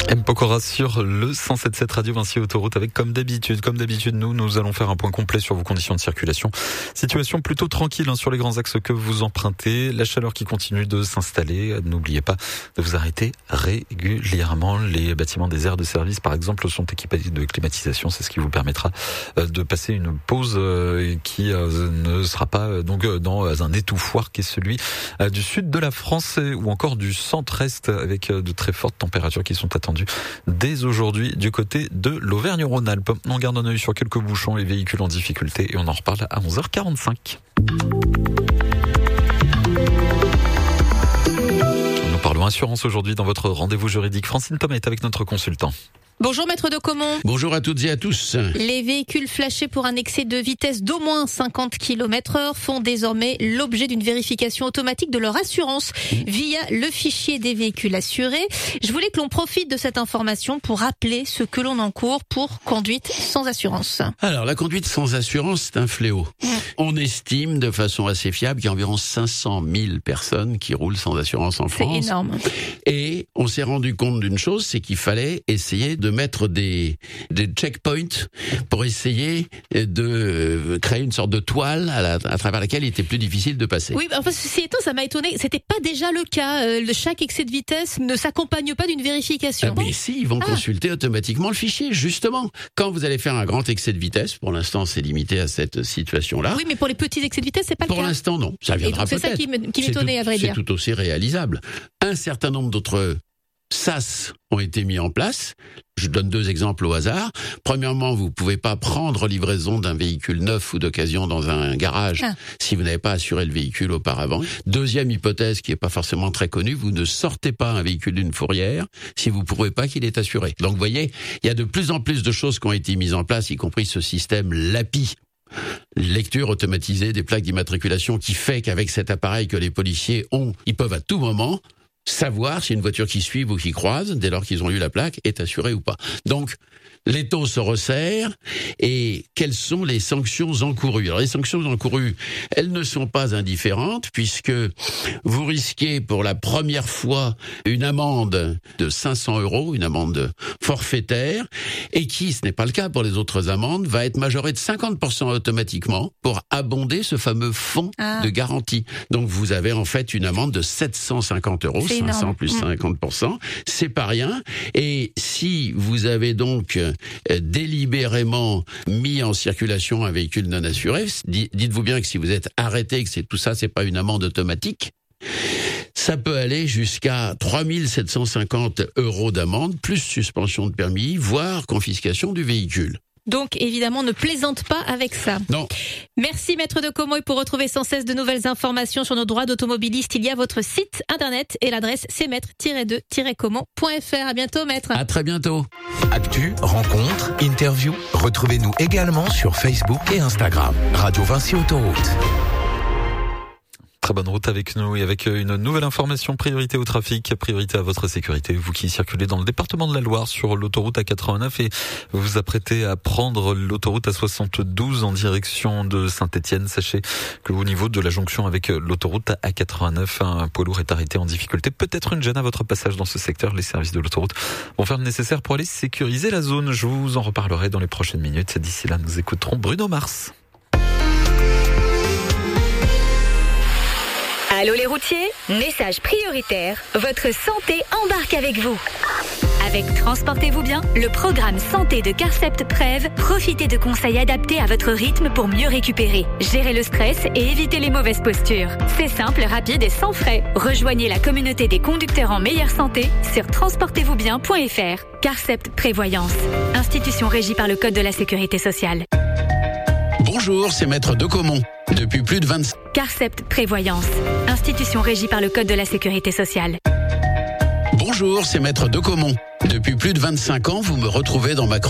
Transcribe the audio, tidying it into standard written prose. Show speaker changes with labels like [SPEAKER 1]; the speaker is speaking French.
[SPEAKER 1] M. Pokora sur le 107.7 Radio Vinci Autoroute avec comme d'habitude, nous allons faire un point complet sur vos conditions de circulation. Situation plutôt tranquille sur les grands axes que vous empruntez. La chaleur qui continue de s'installer. N'oubliez pas de vous arrêter régulièrement. Les bâtiments des aires de service, par exemple, sont équipés de climatisation. C'est ce qui vous permettra de passer une pause qui ne sera pas donc dans un étouffoir qui est celui du sud de la France ou encore du centre-est avec de très fortes températures qui sont attendues dès aujourd'hui du côté de l'Auvergne-Rhône-Alpes. On garde un œil sur quelques bouchons, les véhicules en difficulté et on en reparle à 11h45. Nous parlons assurance aujourd'hui dans votre rendez-vous juridique. Francine Thomas est avec notre consultant.
[SPEAKER 2] Bonjour Maître de Caumont.
[SPEAKER 3] Bonjour à toutes et à tous.
[SPEAKER 2] Les véhicules flashés pour un excès de vitesse d'au moins 50 km/h font désormais l'objet d'une vérification automatique de leur assurance via le fichier des véhicules assurés. Je voulais que l'on profite de cette information pour rappeler ce que l'on encourt pour conduite sans assurance.
[SPEAKER 3] Alors, la conduite sans assurance, c'est un fléau. On estime de façon assez fiable qu'il y a environ 500 000 personnes qui roulent sans assurance en France.
[SPEAKER 2] C'est énorme.
[SPEAKER 3] Et on s'est rendu compte d'une chose, c'est qu'il fallait essayer de mettre des checkpoints pour essayer de créer une sorte de toile à travers laquelle il était plus difficile de passer.
[SPEAKER 2] Oui, enfin, ceci étant, ça m'a étonné. C'était pas déjà le cas. Chaque excès de vitesse ne s'accompagne pas d'une vérification.
[SPEAKER 3] Mais si, ils vont consulter automatiquement le fichier, justement. Quand vous allez faire un grand excès de vitesse, pour l'instant, c'est limité à cette situation-là.
[SPEAKER 2] Oui, mais pour les petits excès de vitesse, c'est pas le cas.
[SPEAKER 3] Pour l'instant, non. Ça viendra peut-être.
[SPEAKER 2] C'est ça qui m'étonnait, à vrai dire.
[SPEAKER 3] C'est tout aussi réalisable. Un certain nombre d'autres SAS ont été mis en place. Je donne 2 exemples au hasard. Premièrement, vous pouvez pas prendre livraison d'un véhicule neuf ou d'occasion dans un garage si vous n'avez pas assuré le véhicule auparavant. Deuxième hypothèse qui est pas forcément très connue, vous ne sortez pas un véhicule d'une fourrière si vous prouvez pas qu'il est assuré. Donc vous voyez, il y a de plus en plus de choses qui ont été mises en place, y compris ce système LAPI. Lecture automatisée des plaques d'immatriculation qui fait qu'avec cet appareil que les policiers ont, ils peuvent à tout moment savoir si une voiture qui suit ou qui croise, dès lors qu'ils ont eu la plaque, est assurée ou pas. Donc, l'étau se resserre et quelles sont les sanctions encourues? Alors, les sanctions encourues, elles ne sont pas indifférentes puisque vous risquez pour la première fois une amende de 500 €, une amende forfaitaire, et qui, ce n'est pas le cas pour les autres amendes, va être majorée de 50% automatiquement pour abonder ce fameux fonds de garantie. Donc, vous avez en fait une amende de 750 €, 500 plus 50%, c'est pas rien. Et si vous avez donc délibérément mis en circulation un véhicule non assuré, dites-vous bien que si vous êtes arrêté, que tout ça, c'est pas une amende automatique, ça peut aller jusqu'à 3 750 € d'amende, plus suspension de permis, voire confiscation du véhicule.
[SPEAKER 2] Donc, évidemment, ne plaisante pas avec ça.
[SPEAKER 3] Non.
[SPEAKER 2] Merci, Maître de Caumont. Et pour retrouver sans cesse de nouvelles informations sur nos droits d'automobiliste, il y a votre site internet et l'adresse c'est maître-de-caumont.fr. À bientôt, Maître.
[SPEAKER 3] À très bientôt.
[SPEAKER 4] Actu, rencontres, interviews. Retrouvez-nous également sur Facebook et Instagram. Radio Vinci Autoroute.
[SPEAKER 1] Très bonne route avec nous et avec une nouvelle information, priorité au trafic, priorité à votre sécurité. Vous qui circulez dans le département de la Loire sur l'autoroute A89 et vous vous apprêtez à prendre l'autoroute A72 en direction de Saint-Étienne, sachez que au niveau de la jonction avec l'autoroute A89, un poids lourd est arrêté en difficulté. Peut-être une gêne à votre passage dans ce secteur. Les services de l'autoroute vont faire le nécessaire pour aller sécuriser la zone. Je vous en reparlerai dans les prochaines minutes. D'ici là, nous écouterons Bruno Mars.
[SPEAKER 5] Allô les routiers, message prioritaire, votre santé embarque avec vous. Avec Transportez-vous bien, le programme santé de Carcept Prev, profitez de conseils adaptés à votre rythme pour mieux récupérer, gérer le stress et éviter les mauvaises postures. C'est simple, rapide et sans frais. Rejoignez la communauté des conducteurs en meilleure santé sur transportezvousbien.fr. Carcept Prévoyance, institution régie par le Code de la Sécurité sociale.
[SPEAKER 3] Bonjour, c'est Maître de Caumont. Depuis plus de 25...
[SPEAKER 5] Carcept Prévoyance, institution régie par le Code de la Sécurité sociale.
[SPEAKER 3] Bonjour, c'est Maître de Caumont. Depuis plus de 25 ans, vous me retrouvez dans ma